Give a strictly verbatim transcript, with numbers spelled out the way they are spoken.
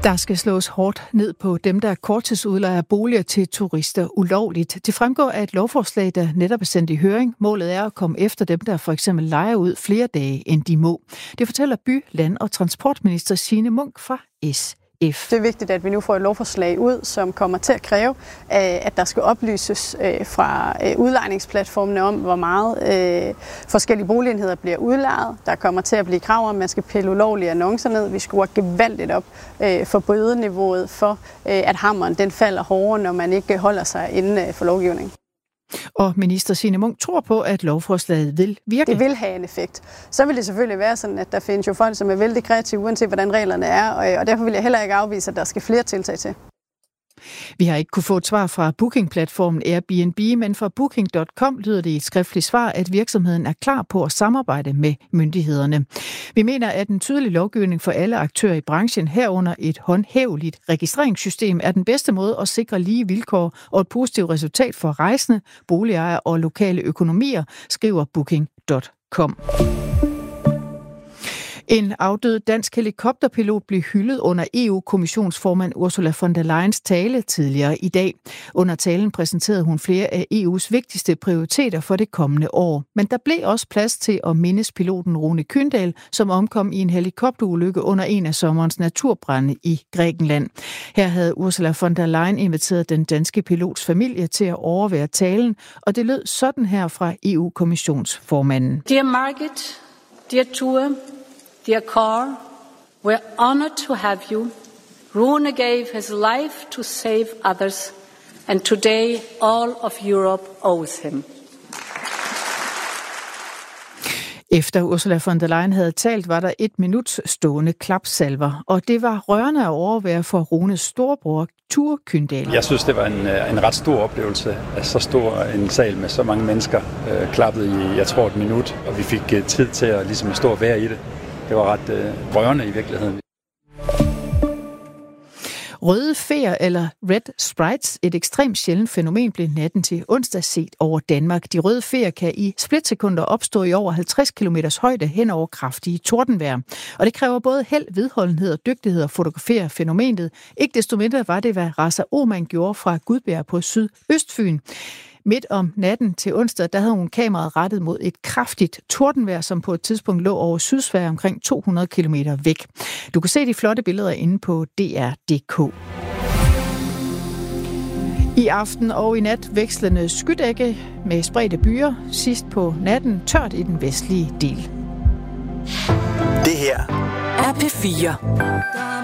Der skal slås hårdt ned på dem, der korttidsudlejer boliger til turister ulovligt. Det fremgår af et lovforslag, der netop er sendt i høring. Målet er at komme efter dem, der for eksempel lejer ud flere dage, end de må. Det fortæller by-, land- og transportminister Signe Munk fra S F. Det er vigtigt, at vi nu får et lovforslag ud, som kommer til at kræve, at der skal oplyses fra udlejningsplatformene om, hvor meget forskellige boligenheder bliver udlejet. Der kommer til at blive krav om, at man skal pille ulovlige annoncer ned. Vi skruer gevaldigt op for bødeniveauet for, at hammeren den falder hårdere, når man ikke holder sig inden for lovgivningen. Og minister Signe Munk tror på, at lovforslaget vil virke. Det vil have en effekt. Så vil det selvfølgelig være sådan, at der findes jo folk, som er vældig kreative, uanset hvordan reglerne er, og derfor vil jeg heller ikke afvise, at der skal flere tiltag til. Vi har ikke kunne få et svar fra booking-platformen Airbnb, men fra booking punktum com lyder det i et skriftligt svar, at virksomheden er klar på at samarbejde med myndighederne. Vi mener, at en tydelig lovgivning for alle aktører i branchen, herunder et håndhæveligt registreringssystem, er den bedste måde at sikre lige vilkår og et positivt resultat for rejsende, boligejere og lokale økonomier, skriver booking punktum com. En afdød dansk helikopterpilot blev hyldet under E U-kommissionsformand Ursula von der Leyens tale tidligere i dag. Under talen præsenterede hun flere af E U's vigtigste prioriteter for det kommende år. Men der blev også plads til at mindes piloten Rune Kyndal, som omkom i en helikopterulykke under en af sommerens naturbrande i Grækenland. Her havde Ursula von der Leyen inviteret den danske pilots familie til at overvære talen, og det lød sådan her fra E U-kommissionsformanden. Dear Margit, dear Ture, dear Carl, we're honored to have you. Rune gave his life to save others, and today all of Europe owes him. Efter Ursula von der Leyen havde talt, var der et minuts stående klapsalver, og det var rørende at overvære for Runes storebror, Ture Kyndal. Jeg synes, det var en, en ret stor oplevelse, at så stor en sal med så mange mennesker øh, klappede i, jeg tror, et minut, og vi fik øh, tid til at ligesom stå og være i det. Det var ret øh, rørende i virkeligheden. Røde feer eller red sprites, et ekstremt sjældent fænomen, blev natten til onsdag set over Danmark. De røde feer kan i splitsekunder opstå i over halvtreds kilometers højde hen over kraftige tordenvejr. Og det kræver både held, vedholdenhed og dygtighed at fotografere fænomenet. Ikke desto mindre var det, hvad Rasa Oman gjorde fra Gudbjerg på Sydøstfyn. Midt om natten til onsdag, der havde hun kameraet rettet mod et kraftigt tordenvejr, som på et tidspunkt lå over Sydsverige omkring to hundrede kilometer væk. Du kan se de flotte billeder inde på D R punktum d k. I aften og i nat vekslende skydække med spredte byer. Sidst på natten tørt i den vestlige del. Det her er P fire.